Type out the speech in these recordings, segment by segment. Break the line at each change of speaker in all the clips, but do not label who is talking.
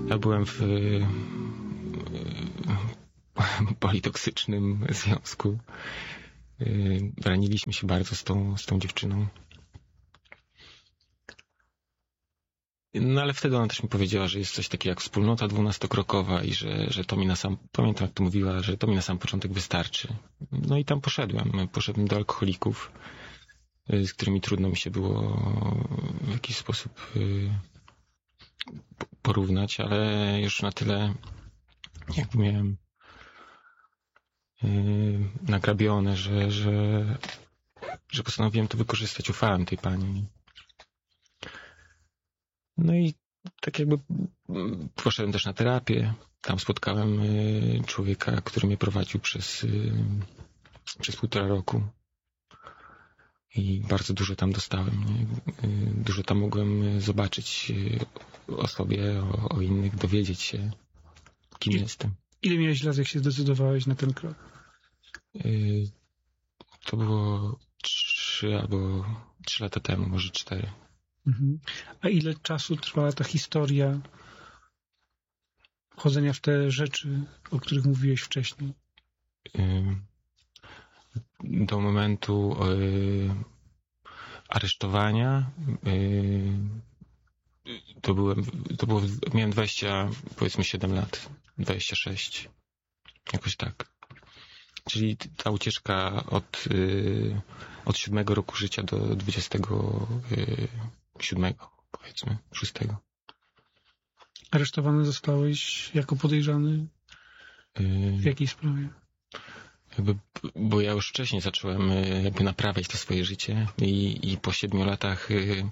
Ja byłem w politoksycznym związku. Raniliśmy się bardzo z tą dziewczyną. No ale wtedy ona też mi powiedziała, że jest coś takiego jak wspólnota 12-krokowa i że to mi na sam, pamiętam jak to mówiła, że to mi na sam początek wystarczy. No i tam poszedłem do alkoholików, z którymi trudno mi się było w jakiś sposób porównać, ale już na tyle jakby miałem nagrabione, że postanowiłem to wykorzystać. Ufałem tej pani. No i tak jakby poszedłem też na terapię. Tam spotkałem człowieka, który mnie prowadził przez 1,5 roku. I bardzo dużo tam dostałem. Nie? Dużo tam mogłem zobaczyć o sobie, o innych, dowiedzieć się, kim jestem.
Ile miałeś lat, jak się zdecydowałeś na ten krok?
To było 3 lata temu, może 4.
Mhm. A ile czasu trwała ta historia wchodzenia w te rzeczy, o których mówiłeś wcześniej?
Do momentu aresztowania miałem 27 lat, 26, jakoś tak. Czyli ta ucieczka od 7 roku życia do 27, powiedzmy, 6.
Aresztowany zostałeś jako podejrzany w jakiej sprawie?
Bo ja już wcześniej zacząłem jakby naprawiać to swoje życie i po 7 latach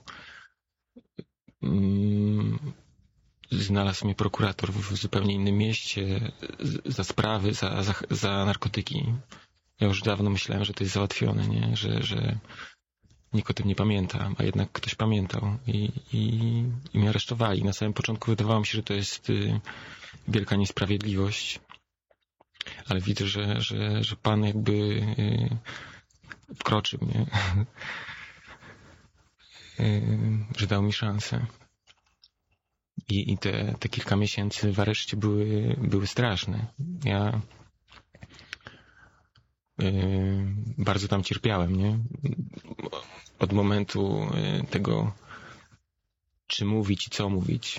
znalazł mnie prokurator w zupełnie innym mieście za sprawy, za narkotyki. Ja już dawno myślałem, że to jest załatwione, nie? Że nikt o tym nie pamięta, a jednak ktoś pamiętał i mnie aresztowali. Na samym początku wydawało mi się, że to jest wielka niesprawiedliwość, ale widzę, że Pan jakby wkroczył, nie? Że dał mi szansę. I te kilka miesięcy w areszcie były straszne. Ja bardzo tam cierpiałem, nie? Od momentu tego, czy mówić i co mówić.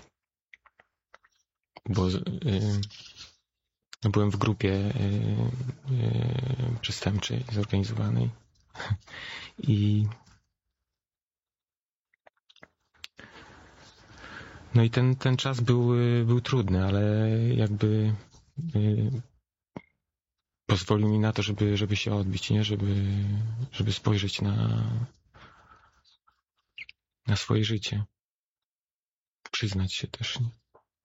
Bo byłem w grupie przestępczej, zorganizowanej. No i ten czas był trudny, ale jakby pozwolił mi na to, żeby się odbić, nie? Żeby spojrzeć na swoje życie. Przyznać się też, nie?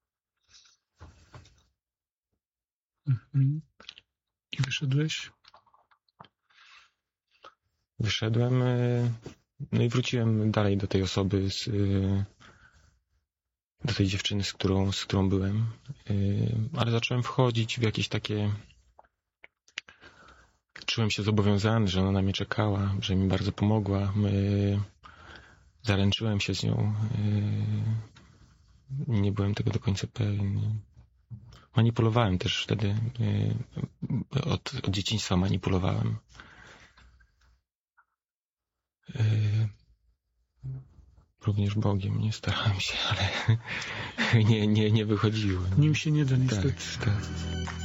Mhm. I wyszedłeś?
Wyszedłem, no i wróciłem dalej do tej osoby, do tej dziewczyny, z którą byłem. Ale zacząłem wchodzić w jakieś takie... Czułem się zobowiązany, że ona na mnie czekała, że mi bardzo pomogła. Zaręczyłem się z nią. Nie byłem tego do końca pewien. Manipulowałem też wtedy. Od dzieciństwa manipulowałem. Również Bogiem, nie starałem się, ale nie wychodziło.
Nim się nie da, niestety.
Tak.